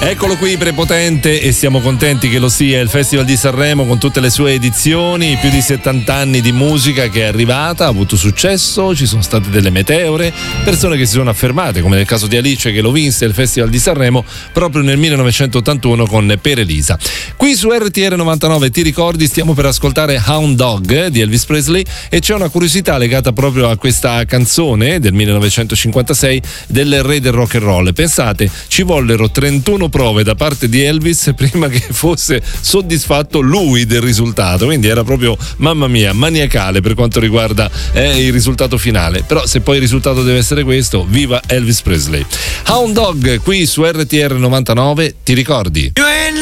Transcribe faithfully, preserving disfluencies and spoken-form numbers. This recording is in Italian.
Eccolo qui, prepotente, e siamo contenti che lo sia, il Festival di Sanremo con tutte le sue edizioni, più di settanta anni di musica che è arrivata, ha avuto successo, ci sono state delle meteore, persone che si sono affermate, come nel caso di Alice che lo vinse il Festival di Sanremo proprio nel millenovecentottantuno con Per Elisa. Qui su R T R novantanove Ti ricordi, stiamo per ascoltare Hound Dog di Elvis Presley e c'è una curiosità legata proprio a questa canzone del millenovecentocinquantasei del re del rock and roll. Pensate, ci vollero trentuno prove da parte di Elvis prima che fosse soddisfatto lui del risultato, quindi era proprio, mamma mia, maniacale per quanto riguarda eh, il risultato finale. Però se poi il risultato deve essere questo, viva Elvis Presley. Hound Dog qui su R T R novantanove, Ti ricordi?